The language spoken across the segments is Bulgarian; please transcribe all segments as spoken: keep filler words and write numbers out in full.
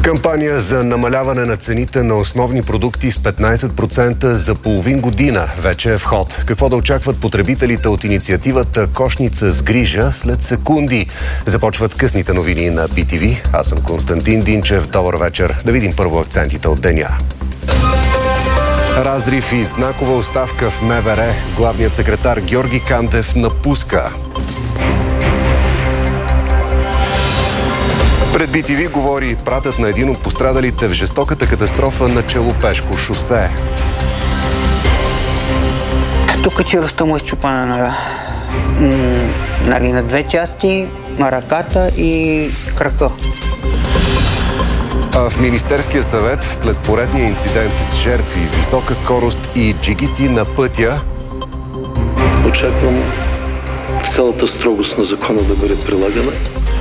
Кампания за намаляване на цените на основни продукти с петнайсет процента за половин година вече е в ход. Какво да очакват потребителите от инициативата "Кошница с грижа" след секунди? Започват късните новини на Би Ти Ви. Аз съм Константин Динчев. Добър вечер. Да видим първо акцентите от деня. Разрив и знакова оставка в М В Р. Главният секретар Георги Кандев напуска. Пред Би Ти Ви говори братът на един от пострадалите в жестоката катастрофа на Челопешко шосе. Тук челюстта му е счупана на, нали, на две части, на ръката и крака. А в Министерския съвет, след поредния инцидент с жертви, висока скорост и джигити на пътя, очаквам цялата строгост на закона да бъде прилагана.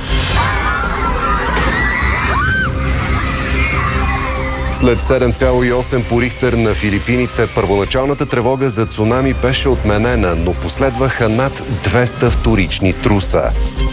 След седем цяло и осем по Рихтер на Филипините, първоначалната тревога за цунами беше отменена, но последваха над двеста вторични труса.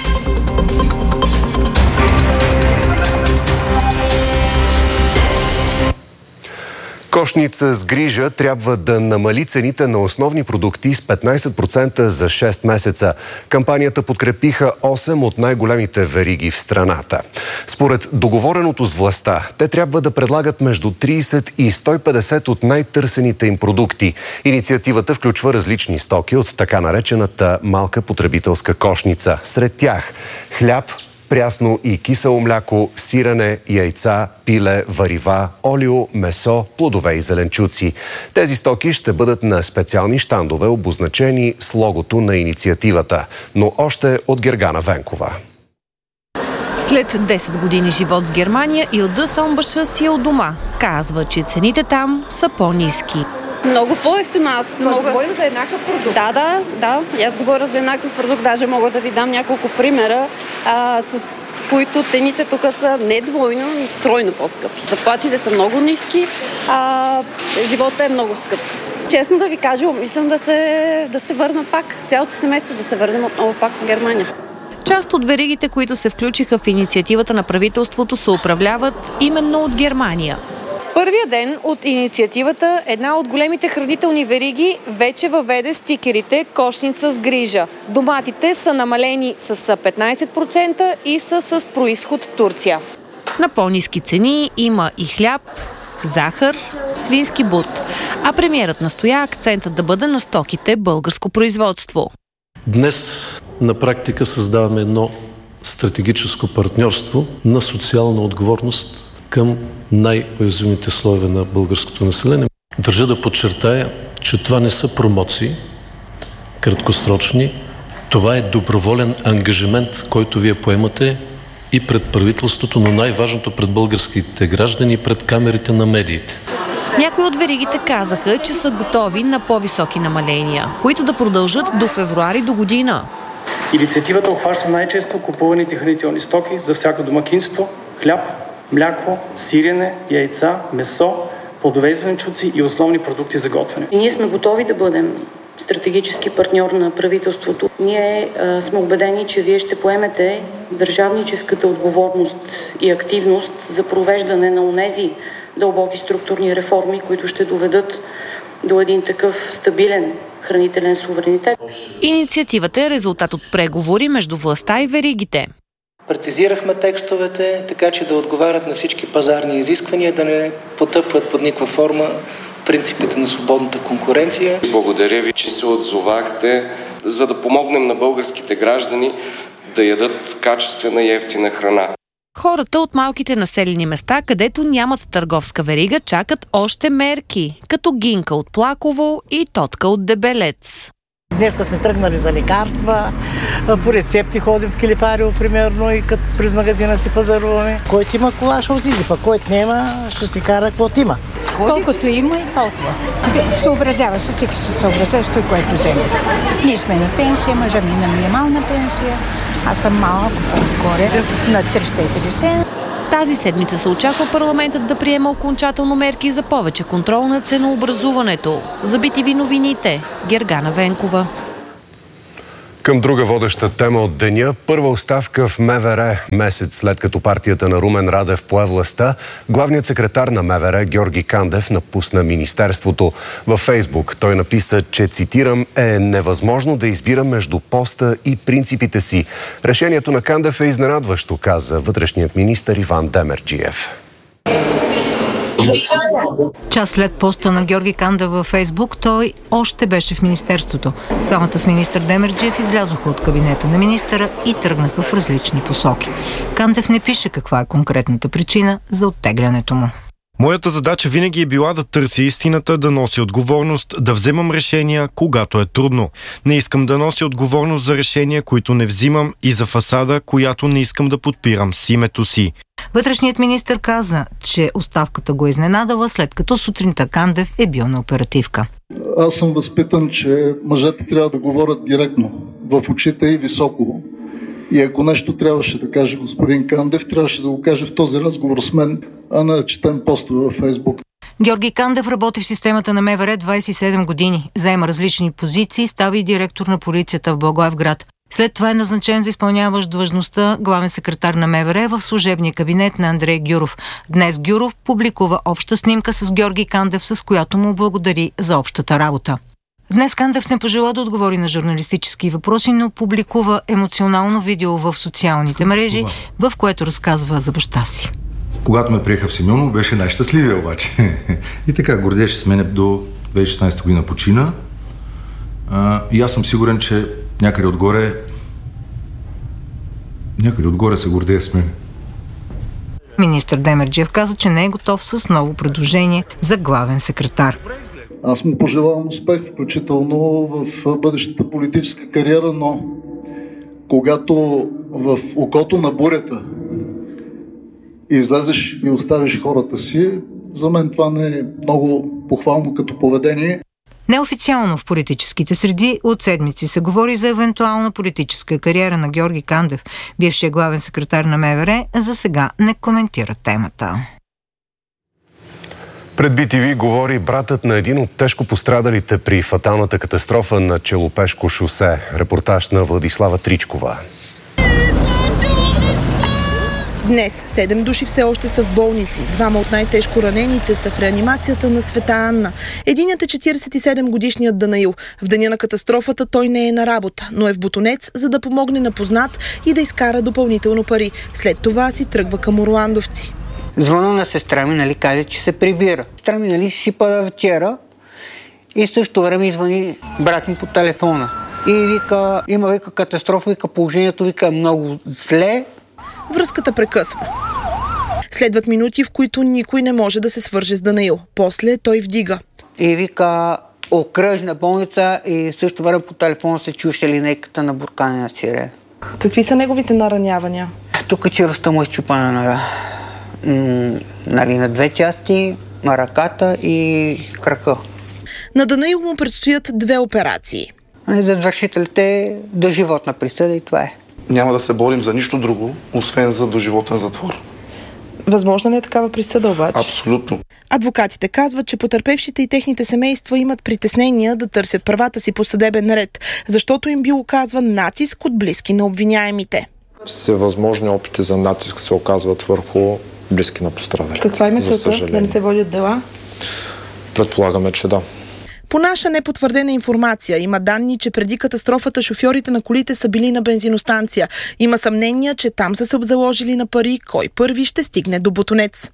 Кошница с грижа трябва да намали цените на основни продукти с петнайсет процента за шест месеца. Кампанията подкрепиха осем от най-големите вериги в страната. Според договореното с властта, те трябва да предлагат между трийсет и сто и петдесет от най-търсените им продукти. Инициативата включва различни стоки от така наречената малка потребителска кошница. Сред тях хляб, прясно и кисело мляко, сирене, яйца, пиле, варива, олио, месо, плодове и зеленчуци. Тези стоки ще бъдат на специални щандове, обозначени с логото на инициативата. Но още от Гергана Венкова. След десет години живот в Германия, Илда Сомбаша си е у дома. Казва, че цените там са по-ниски. Много по-евтино. Аз мога... говорим за еднакъв продукт. Да, да, да. И аз говоря за еднакъв продукт. Даже мога да ви дам няколко примера, а, с които цените тук са не двойно, но тройно по-скъпи. Заплатите са много ниски, а животът е много скъп. Честно да ви кажа, мислям да се, да се върна пак. Цялото семейство да се върнем отново пак в Германия. Част от веригите, които се включиха в инициативата на правителството, се управляват именно от Германия. Първия ден от инициативата една от големите хранителни вериги вече въведе стикерите "Кошница с грижа". Доматите са намалени с петнайсет процента и са с произход Турция. На по-ниски цени има и хляб, захар, свински бут. А премиерът настоя акцентът да бъде на стоките българско производство. Днес на практика създаваме едно стратегическо партньорство на социална отговорност към най-уязвимите слоеве на българското население. Държа да подчертая, че това не са промоции, краткосрочни. Това е доброволен ангажимент, който вие поемате и пред правителството, но най-важното пред българските граждани и пред камерите на медиите. Някои от веригите казаха, че са готови на по-високи намаления, които да продължат до февруари до година. Инициативата обхваща най-често купуваните хранителни стоки за всяко домакинство: хляб, мляко, сирене, яйца, месо, плодове и зеленчуци и основни продукти за готвене. Ние сме готови да бъдем стратегически партньор на правителството. Ние а, сме убедени, че вие ще поемете държавническата отговорност и активност за провеждане на онези дълбоки структурни реформи, които ще доведат до един такъв стабилен хранителен суверенитет. Инициативата е резултат от преговори между властта и веригите. Прецизирахме текстовете, така че да отговарят на всички пазарни изисквания, да не потъпват под никаква форма принципите на свободната конкуренция. Благодаря ви, че се отзовахте, за да помогнем на българските граждани да ядат качествена и евтина храна. Хората от малките населени места, където нямат търговска верига, чакат още мерки, като Гинка от Плаково и Тотка от Дебелец. Днеска сме тръгнали за лекарства, по рецепти ходим в Килипарио, примерно, и като през магазина си пазаруваме. Който има кола, ще отиде, пък който няма, ще си кара каквото има. Колкото има и толкова. Съобразява се, всеки се съобразява с той, което вземе. Ние сме на пенсия, мъжа ми на минимална пенсия, аз съм малко по-горе на триста и петдесет. Тази седмица се очаква парламентът да приема окончателно мерки за повече контрол на ценообразуването. За Би Ти Ви новините, Гергана Венкова. Към друга водеща тема от деня. Първа оставка в МВР. Месец след като партията на Румен Радев пое властта, главният секретар на МВР Георги Кандев напусна министерството. Във Фейсбук той написа, че, цитирам, е невъзможно да избира между поста и принципите си. Решението на Кандев е изненадващо, каза вътрешният министър Иван Демерджиев. Час след поста на Георги Кандев във Фейсбук, той още беше в министерството. Двамата с министър Демерджиев излязоха от кабинета на министъра и тръгнаха в различни посоки. Кандев не пише каква е конкретната причина за оттеглянето му. Моята задача винаги е била да търся истината, да нося отговорност, да вземам решения, когато е трудно. Не искам да нося отговорност за решения, които не взимам, и за фасада, която не искам да подпирам с името си. Вътрешният министър каза, че оставката го е изненадала, след като сутринта Кандев е бил на оперативка. Аз съм възпитан, че мъжете трябва да говорят директно, в очите и високо. И ако нещо трябваше да каже господин Кандев, трябваше да го каже в този разговор с мен, а не да четем постове във Фейсбук. Георги Кандев работи в системата на МВР двадесет и седем години. Заема различни позиции, става и директор на полицията в Благоевград. След това е назначен за изпълняващ длъжността главен секретар на МВР в служебния кабинет на Андрей Гюров. Днес Гюров публикува обща снимка с Георги Кандев, с която му благодари за общата работа. Днес Кандев не пожела да отговори на журналистически въпроси, но публикува емоционално видео в социалните мрежи, в което разказва за баща си. Когато ме приеха в Симеоново, беше най-щастливия обаче. И така, гордеше с мене до две хиляди и шестнадесета година почина. А, и аз съм сигурен, че някъде отгоре някъде отгоре се гордее с мен. Министър Демерджиев каза, че не е готов с ново предложение за главен секретар. Аз му пожелавам успех, включително в бъдещата политическа кариера, но когато в окото на бурята излезеш и оставиш хората си, за мен това не е много похвално като поведение. Неофициално в политическите среди от седмици се говори за евентуална политическа кариера на Георги Кандев. Бившият главен секретар на МВР за сега не коментира темата. Пред би ти ви говори братът на един от тежко пострадалите при фаталната катастрофа на Челопешко шосе. Репортаж на Владислава Тричкова. Днес седем души все още са в болници. Двама от най-тежко ранените са в реанимацията на Света Анна. Единият е четиридесет и седем годишният Данаил. В деня на катастрофата той не е на работа, но е в Ботунец, за да помогне на познат и да изкара допълнително пари. След това си тръгва към Орландовци. Звъна на сестра ми, нали, каже, че се прибира. Сестра ми, нали, си пада вчера и също време извъни брат ми по телефона. И вика, има вика катастрофа, вика положението, вика много зле. Връзката прекъсва. Следват минути, в които никой не може да се свърже с Данаил. После той вдига. И вика окръжна болница и също време по телефона се чуше линейката на буркане на сирена. Какви са неговите наранявания? Тук черността му е счупана на, нали, на две части, на ръката и крака. На Данаил му предстоят две операции. За извършителите доживотна присъда и това е. Няма да се борим за нищо друго, освен за доживотен затвор. Възможно ли е такава присъда обаче? Абсолютно. Адвокатите казват, че потърпевшите и техните семейства имат притеснения да търсят правата си по съдебен ред, защото им бил оказван натиск от близки на обвиняемите. Всевъзможни опити за натиск се оказват върху близки на пострадали. Каква е целта? Да не се водят дела? Предполагаме, че да. По наша непотвърдена информация има данни, че преди катастрофата шофьорите на колите са били на бензиностанция. Има съмнения, че там са се обзаложили на пари, кой първи ще стигне до Ботунец.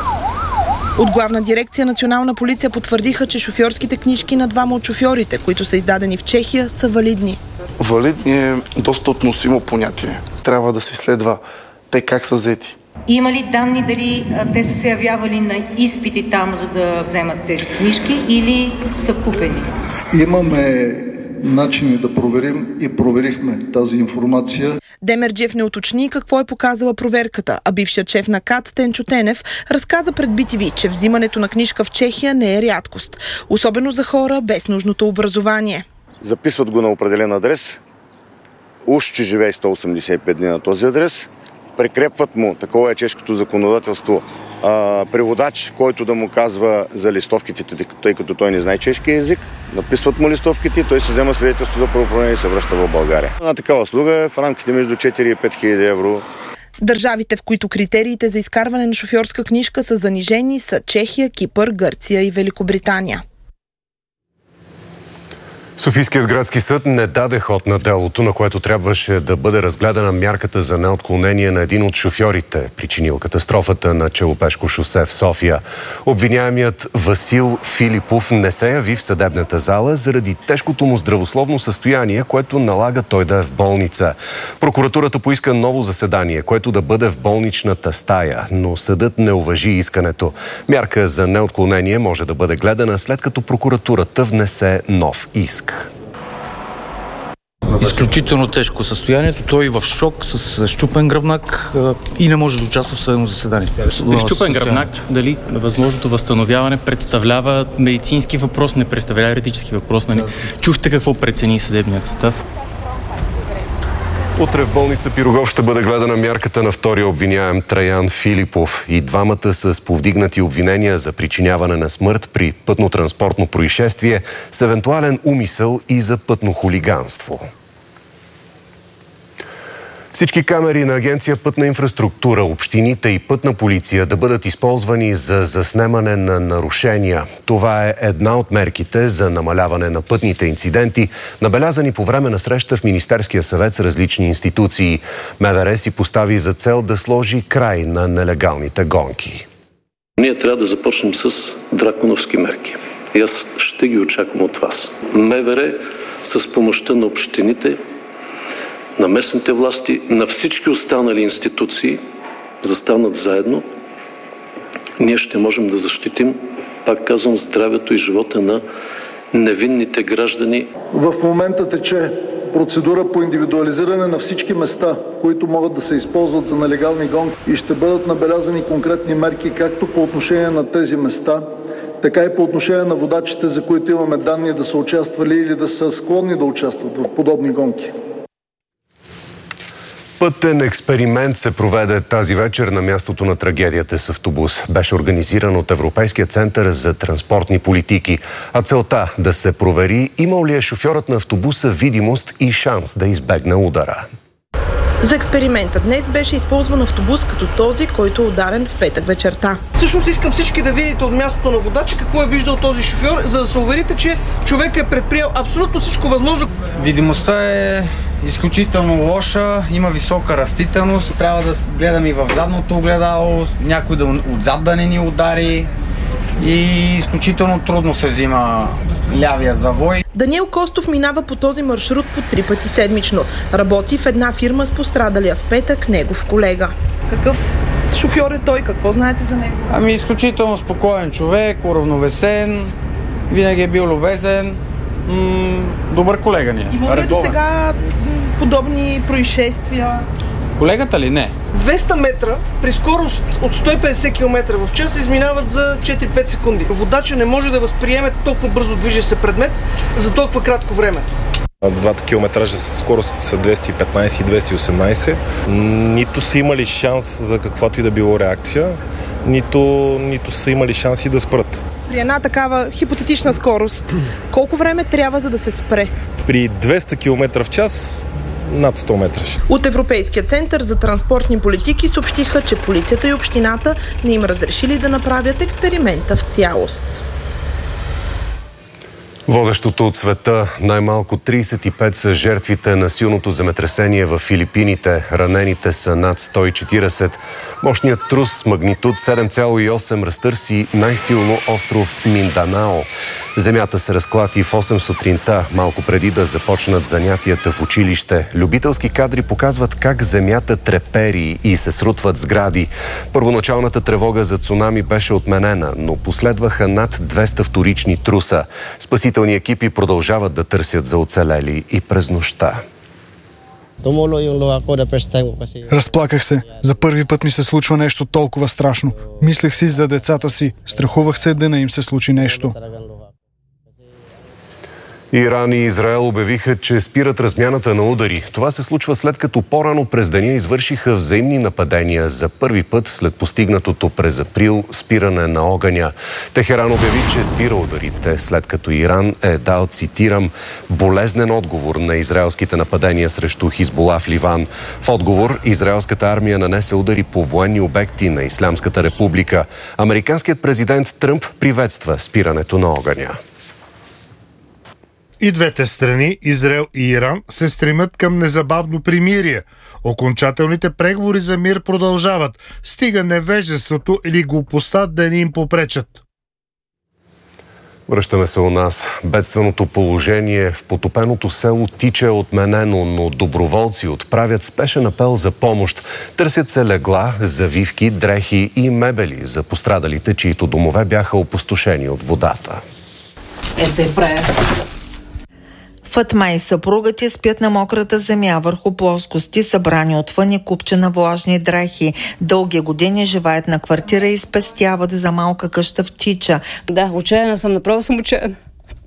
От Главна дирекция Национална полиция потвърдиха, че шофьорските книжки на двама от шофьорите, които са издадени в Чехия, са валидни. Валидни е доста относимо понятие. Трябва да се изследва те как са взети. Има ли данни дали а, те са се явявали на изпити там, за да вземат тези книжки, или са купени? Имаме начини да проверим и проверихме тази информация. Демерджиев не уточни какво е показала проверката, а бившият шеф на КАТ Тенчо Тенев разказа пред би ти ви, че взимането на книжка в Чехия не е рядкост, особено за хора без нужното образование. Записват го на определен адрес, уж че живее сто осемдесет и пет дни на този адрес, прикрепват му, такова е чешкото законодателство, а, преводач, който да му казва за листовките, тъй като той не знае чешки език. Написват му листовките, той се взема свидетелство за правоприлагане и се връща в България. Една такава услуга е в рамките между четири и пет хиляди евро. Държавите, в които критериите за изкарване на шофьорска книжка са занижени, са Чехия, Кипър, Гърция и Великобритания. Софийският градски съд не даде ход на делото, на което трябваше да бъде разгледана мярката за неотклонение на един от шофьорите, причинил катастрофата на Челопешко шосе в София. Обвиняемият Васил Филипов не се яви в съдебната зала заради тежкото му здравословно състояние, което налага той да е в болница. Прокуратурата поиска ново заседание, което да бъде в болничната стая, но съдът не уважи искането. Мярка за неотклонение може да бъде гледана след като прокуратурата внесе нов иск. Изключително тежко състоянието. Той е в шок, с щупен гръбнак и не може да участва в съдебно заседание. При щупен гръбнак, дали възможното възстановяване представлява медицински въпрос, не представлява юридически въпрос? Нали? Чухте какво прецени съдебният състав? Утре в болница Пирогов ще бъде гледана мярката на втория обвиняем Траян Филипов. И двамата са с повдигнати обвинения за причиняване на смърт при пътно-транспортно происшествие с евентуален умисъл и за пътно хулиганство. Всички камери на Агенция Пътна инфраструктура, общините и Пътна полиция да бъдат използвани за заснемане на нарушения. Това е една от мерките за намаляване на пътните инциденти, набелязани по време на среща в Министерския съвет с различни институции. МВР си постави за цел да сложи край на нелегалните гонки. Ние трябва да започнем с драконовски мерки. И аз ще ги очаквам от вас. МВР с помощта на общините, на местните власти, на всички останали институции застанат заедно, ние ще можем да защитим, пак казвам, здравето и живота на невинните граждани. В момента тече процедура по индивидуализиране на всички места, които могат да се използват за нелегални гонки и ще бъдат набелязани конкретни мерки както по отношение на тези места, така и по отношение на водачите, за които имаме данни да са участвали или да са склонни да участват в подобни гонки. Пътен експеримент се проведе тази вечер на мястото на трагедията с автобус. Беше организиран от Европейския център за транспортни политики. А целта да се провери имал ли е шофьорът на автобуса видимост и шанс да избегне удара. За експеримента днес беше използван автобус като този, който е ударен в петък вечерта. Всъщност искам всички да видите от мястото на водача какво е виждал този шофьор, за да се уверите, че човек е предприел абсолютно всичко възможно. Видимостта е изключително лоша, има висока растителност, трябва да гледам и в задното огледало, някой да отзад да не ни удари и изключително трудно се взима лявия завой. Даниел Костов минава по този маршрут по три пъти седмично. Работи в една фирма с пострадалия в петък негов колега. Какъв шофьор е той? Какво знаете за него? Ами изключително спокоен човек, уравновесен, винаги е бил любезен, м- добър колега ни е. Има ли до сега подобни происшествия? Колегата ли? Не. двеста метра при скорост от сто и петдесет километра в час изминават за четири-пет секунди. Водача не може да възприеме толкова бързо движещ се предмет за толкова кратко време. Двата километража с скоростите са двеста и петнайсет и двеста и осемнайсет. Нито са имали шанс за каквато и да било реакция, нито, нито са имали шанс и да спрат. При една такава хипотетична скорост, колко време трябва за да се спре? При двеста километра в час над сто метра. От Европейския център за транспортни политики съобщиха, че полицията и общината не им разрешили да направят експеримента в цялост. Водещото от света, най-малко трийсет и пет са жертвите на силното земетресение в Филипините. Ранените са над сто и четирийсет. Мощният трус с магнитуд седем цяло и осем разтърси най-силно остров Минданао. Земята се разклати в осем сутринта, малко преди да започнат занятията в училище. Любителски кадри показват как земята трепери и се срутват сгради. Първоначалната тревога за цунами беше отменена, но последваха над двеста вторични труса. Спасителни екипи продължават да търсят за оцелели и през нощта. Разплаках се. За първи път ми се случва нещо толкова страшно. Мислех си за децата си. Страхувах се да не им се случи нещо. Иран и Израел обявиха, че спират размяната на удари. Това се случва след като по-рано през деня извършиха взаимни нападения за първи път след постигнатото през април спиране на огъня. Техеран обяви, че спира ударите, след като Иран е дал, цитирам, болезнен отговор на израелските нападения срещу Хизбула в Ливан. В отговор израелската армия нанесе удари по военни обекти на Ислямската република. Американският президент Тръмп приветства спирането на огъня. И двете страни, Израел и Иран, се стремят към незабавно примирие. Окончателните преговори за мир продължават. Стига невежеството или глупостта да ни им попречат. Връщаме се у нас. Бедственото положение в потопеното село Тича е отменено, но доброволци отправят спешен апел за помощ. Търсят се легла, завивки, дрехи и мебели за пострадалите, чието домове бяха опустошени от водата. Ето е правя. Фатма и съпругът я спят на мократа земя върху плоскости, събрани отвън и купче на влажни дрехи. Дълги години живеят на квартира и спестяват за малка къща в Тича. Да, отчаяна съм, направо съм отчаяна.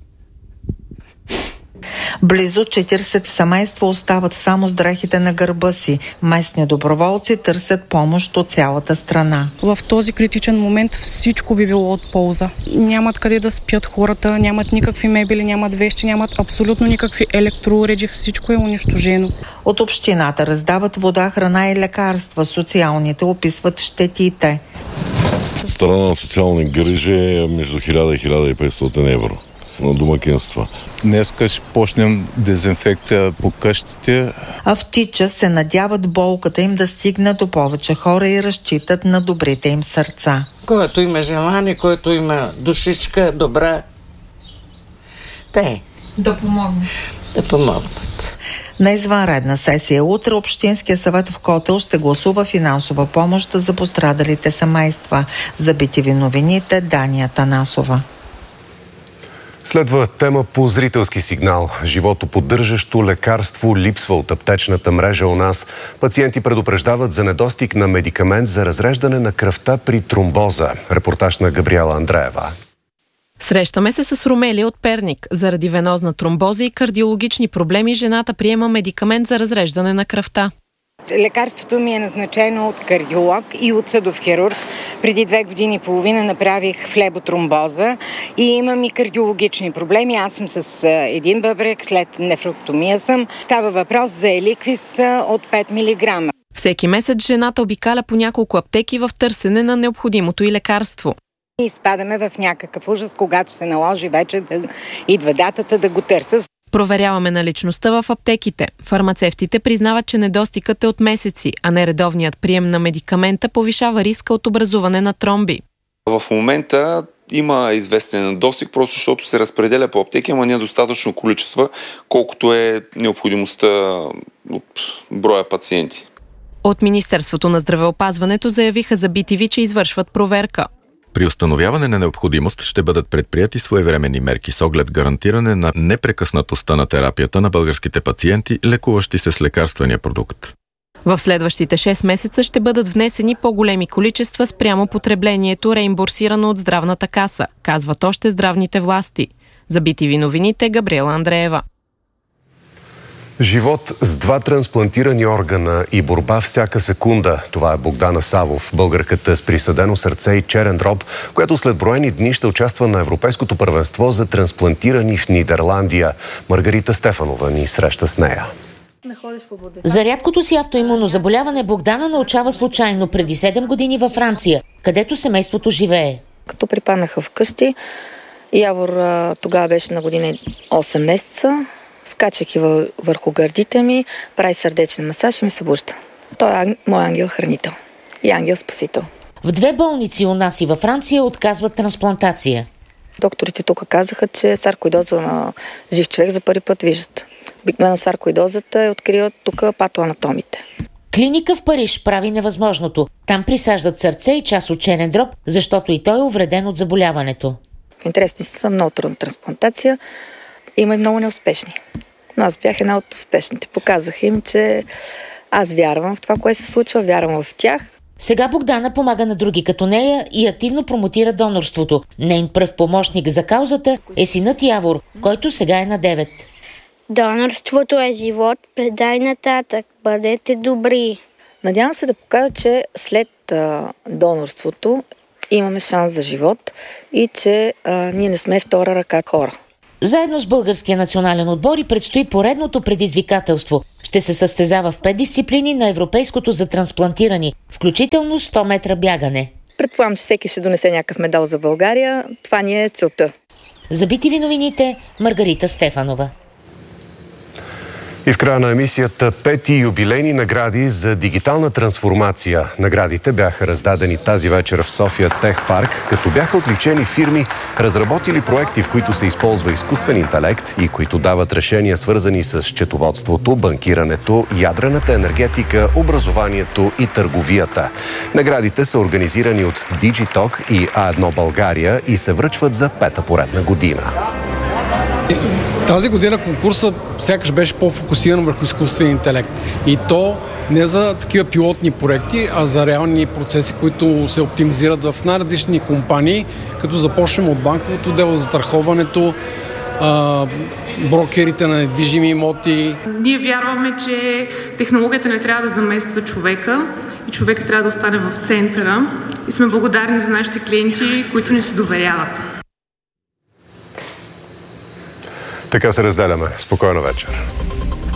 Близо четиридесет семейства остават само с дрехите на гърба си. Местни доброволци търсят помощ от цялата страна. В този критичен момент всичко би било от полза. Нямат къде да спят хората, нямат никакви мебели, нямат вещи, нямат абсолютно никакви електроуреди, всичко е унищожено. От общината раздават вода, храна и лекарства. Социалните описват щетите. Страна на социални грижи е между хиляда и хиляда и петстотин евро на домакинства. Днеска ще почнем дезинфекция по къщите. А в Тича се надяват болката им да стигне до повече хора и разчитат на добрите им сърца. Който има желание, който има душичка добра, те да помогнат. Да помогнат. На извънредна сесия утре Общинския съвет в Котел ще гласува финансова помощ за пострадалите семейства. За би ти ви новините Дания Танасова. Следва тема по зрителски сигнал. Животоподдържащо лекарство липсва от аптечната мрежа у нас. Пациенти предупреждават за недостиг на медикамент за разреждане на кръвта при тромбоза. Репортаж на Габриела Андреева. Срещаме се с Ромелия от Перник. Заради венозна тромбоза и кардиологични проблеми жената приема медикамент за разреждане на кръвта. Лекарството ми е назначено от кардиолог и от съдов хирург. Преди две години и половина направих флеботромбоза и имам и кардиологични проблеми. Аз съм с един бъбрек, след нефроктомия съм. Става въпрос за еликвис от пет милиграма. Всеки месец жената обикаля по няколко аптеки в търсене на необходимото и лекарство. И изпадаме в някакъв ужас, когато се наложи вече да идва датата да го търся. Проверяваме наличността в аптеките. Фармацевтите признават, че недостигът е от месеци, а нередовният прием на медикамента повишава риска от образуване на тромби. В момента има известен недостиг, просто защото се разпределя по аптеки, ама недостатъчно количество, колкото е необходимостта от броя пациенти. От Министерството на здравеопазването заявиха за би ти ви, че извършват проверка. При установяване на необходимост ще бъдат предприяти своевременни мерки с оглед гарантиране на непрекъснатостта на терапията на българските пациенти, лекуващи се с лекарствения продукт. В следващите шест месеца ще бъдат внесени по-големи количества спрямо потреблението, реимбурсирано от здравната каса, казват още здравните власти. За би ти ви новините Габриела Андреева. Живот с два трансплантирани органа и борба всяка секунда. Това е Богдана Савов, българката с присъдено сърце и черен дроб, която след броени дни ще участва на Европейското първенство за трансплантирани в Нидерландия. Маргарита Стефанова ни среща с нея. За рядкото си автоимунно заболяване Богдана научава случайно преди седем години във Франция, където семейството живее. Като припаднаха вкъщи, Явор тогава беше на година и осем месеца, скачайки върху гърдите ми, прави сърдечен масаж и ми събужда. Той е мой ангел-хранител и ангел-спасител. В две болници у нас и във Франция отказват трансплантация. Докторите тук казаха, че саркоидоза на жив човек за първи път виждат. Обикновено саркоидозата е откриват тук патоанатомите. Клиника в Париж прави невъзможното. Там присаждат сърце и част от черен дроб, защото и той е увреден от заболяването. В интересни са много трудна трансплантация. Има и много неуспешни. Но аз бях една от успешните. Показах им, че аз вярвам в това, което се случва, вярвам в тях. Сега Богдана помага на други като нея и активно промотира донорството. Нейн пръв помощник за каузата е синът Явор, който сега е на девет. Донорството е живот, предай нататък, бъдете добри. Надявам се да покажа, че след а, донорството имаме шанс за живот и че а, ние не сме втора ръка хора. Заедно с българския национален отбор и предстои поредното предизвикателство. Ще се състезава в пет дисциплини на европейското за трансплантирани, включително сто метра бягане. Предполагам, че всеки ще донесе някакъв медал за България. Това ни е целта. За би ти ви новините, Маргарита Стефанова. И в края на емисията пети юбилейни награди за дигитална трансформация. Наградите бяха раздадени тази вечер в София Тех Парк, като бяха отличени фирми, разработили проекти, в които се използва изкуствен интелект и които дават решения, свързани с счетоводството, банкирането, ядрената енергетика, образованието и търговията. Наградите са организирани от Digitalk и А едно България и се връчват за пета поредна година. Тази година конкурсът сякаш беше по-фокусиран върху изкуствен интелект. И то не за такива пилотни проекти, а за реални процеси, които се оптимизират в най-различни компании, като започнем от банковото дело, застраховането, брокерите на недвижими имоти. Ние вярваме, че технологията не трябва да замества човека и човека трябва да остане в центъра. И сме благодарни за нашите клиенти, които ни се доверяват. Така се разделяме. Спокойна вечер.